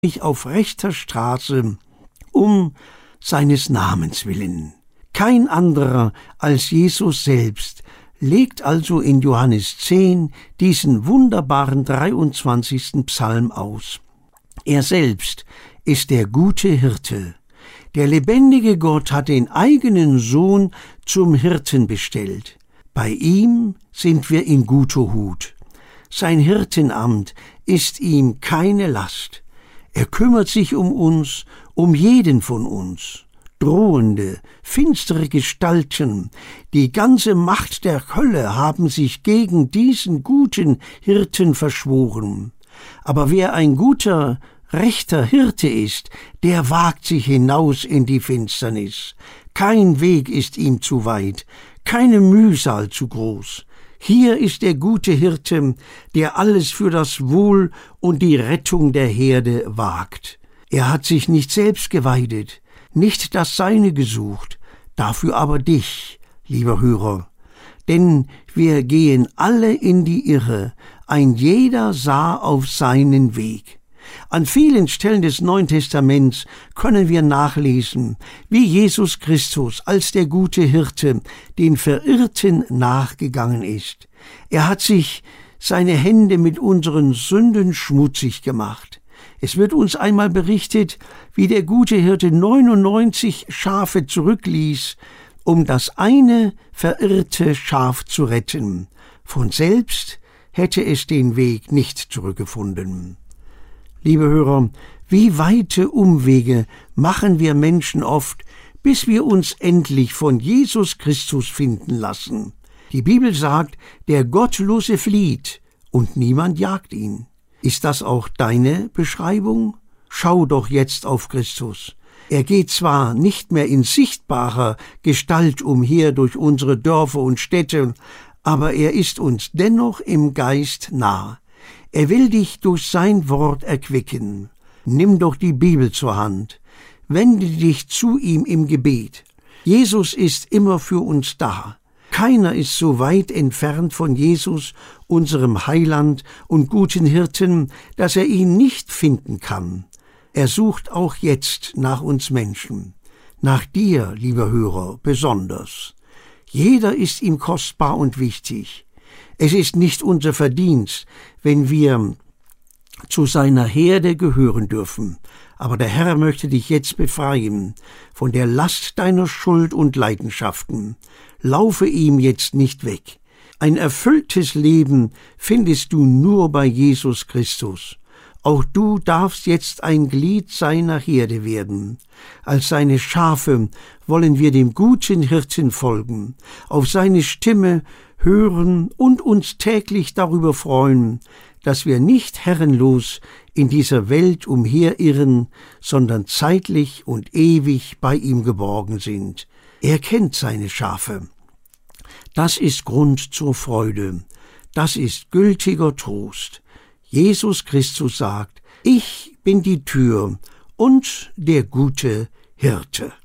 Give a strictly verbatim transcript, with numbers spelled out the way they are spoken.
ich auf rechter Straße, um seines Namens willen. Kein anderer als Jesus selbst legt also in Johannes zehn diesen wunderbaren dreiundzwanzigsten Psalm aus. Er selbst ist der gute Hirte. Der lebendige Gott hat den eigenen Sohn zum Hirten bestellt. Bei ihm sind wir in guter Hut. Sein Hirtenamt ist ihm keine Last. Er kümmert sich um uns, um jeden von uns. Drohende, finstere Gestalten, die ganze Macht der Hölle haben sich gegen diesen guten Hirten verschworen. Aber wer ein guter, rechter Hirte ist, der wagt sich hinaus in die Finsternis. Kein Weg ist ihm zu weit, keine Mühsal zu groß. Hier ist der gute Hirte, der alles für das Wohl und die Rettung der Herde wagt. Er hat sich nicht selbst geweidet, nicht das Seine gesucht, dafür aber dich, lieber Hörer. Denn wir gehen alle in die Irre, ein jeder sah auf seinen Weg. An vielen Stellen des Neuen Testaments können wir nachlesen, wie Jesus Christus als der gute Hirte den Verirrten nachgegangen ist. Er hat sich seine Hände mit unseren Sünden schmutzig gemacht. Es wird uns einmal berichtet, wie der gute Hirte neunundneunzig Schafe zurückließ, um das eine verirrte Schaf zu retten. Von selbst hätte es den Weg nicht zurückgefunden. Liebe Hörer, wie weite Umwege machen wir Menschen oft, bis wir uns endlich von Jesus Christus finden lassen. Die Bibel sagt, der Gottlose flieht und niemand jagt ihn. Ist das auch deine Beschreibung? Schau doch jetzt auf Christus. Er geht zwar nicht mehr in sichtbarer Gestalt umher durch unsere Dörfer und Städte, aber er ist uns dennoch im Geist nah. Er will dich durch sein Wort erquicken. Nimm doch die Bibel zur Hand. Wende dich zu ihm im Gebet. Jesus ist immer für uns da. Keiner ist so weit entfernt von Jesus, unserem Heiland und guten Hirten, dass er ihn nicht finden kann. Er sucht auch jetzt nach uns Menschen. Nach dir, lieber Hörer, besonders. Jeder ist ihm kostbar und wichtig. Es ist nicht unser Verdienst, wenn wir zu seiner Herde gehören dürfen. Aber der Herr möchte dich jetzt befreien von der Last deiner Schuld und Leidenschaften. Laufe ihm jetzt nicht weg. Ein erfülltes Leben findest du nur bei Jesus Christus. Auch du darfst jetzt ein Glied seiner Herde werden. Als seine Schafe wollen wir dem guten Hirten folgen, auf seine Stimme hören und uns täglich darüber freuen, dass wir nicht herrenlos in dieser Welt umherirren, sondern zeitlich und ewig bei ihm geborgen sind. Er kennt seine Schafe. Das ist Grund zur Freude. Das ist gültiger Trost. Jesus Christus sagt, ich bin die Tür und der gute Hirte.